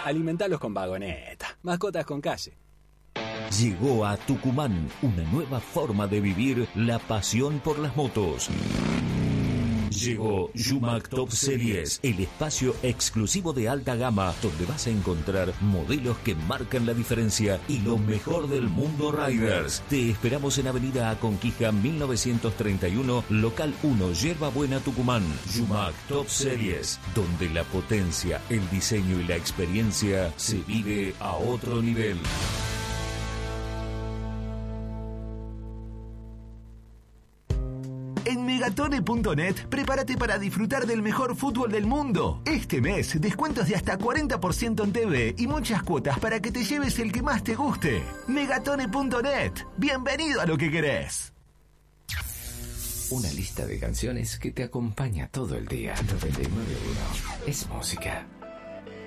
Alimentalos con Vagoneta. Mascotas con calle. Llegó a Tucumán una nueva forma de vivir la pasión por las motos. Llegó Yumac Top Series, el espacio exclusivo de alta gama donde vas a encontrar modelos que marcan la diferencia y lo mejor del mundo riders. Te esperamos en Avenida Aconquija 1931, local 1, Yerba Buena, Tucumán. Yumac Top Series, donde la potencia, el diseño y la experiencia se vive a otro nivel. En Megatone.net, prepárate para disfrutar del mejor fútbol del mundo. Este mes, descuentos de hasta 40% en TV y muchas cuotas para que te lleves el que más te guste. Megatone.net. Bienvenido a lo que querés. Una lista de canciones que te acompaña todo el día. 99.1 es música.